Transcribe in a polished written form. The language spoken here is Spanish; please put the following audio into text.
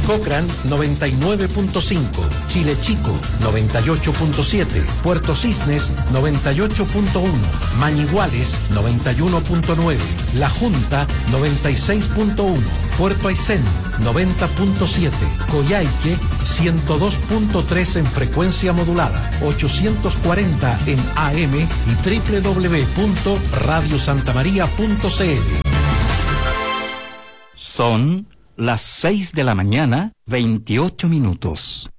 Cochrane 99.5, Chile Chico 98.7, Puerto Cisnes 98.1, Mañiguales 91.9, La Junta 96.1, Puerto Aysén 90.7, Coyhaique 102.3 en frecuencia modulada, 840 en AM y www.radiosantamaria.cl. Son las 6 de la mañana, 28 minutos.